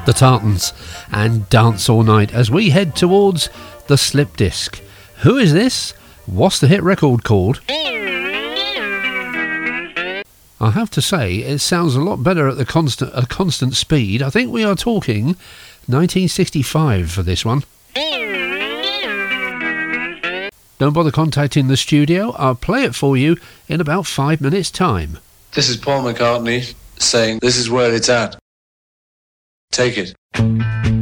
The Tartans and Dance All Night as we head towards the slip disc. Who is this? What's the hit record called? I have to say, it sounds a lot better at the constant speed. I think we are talking 1965 for this one. Don't bother contacting the studio. I'll play it for you in about 5 minutes' time. This is Paul McCartney saying, "This is where it's at. Take it."